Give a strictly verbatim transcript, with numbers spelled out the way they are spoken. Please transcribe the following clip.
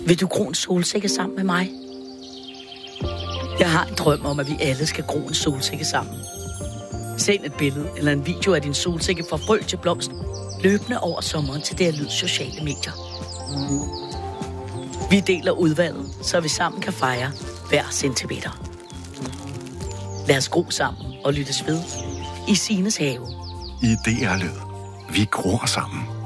Vil du gro en solsikke sammen med mig? Jeg har en drøm om, at vi alle skal gro en solsikke sammen. Send et billede eller en video af din solsikke fra frø til blomst, løbende over sommeren til det her lyd sociale medier. Vi deler udvalget, så vi sammen kan fejre hver centimeter. Lad os gro sammen og lyttes ved i Signes have. I D R-lyd. Vi gror sammen.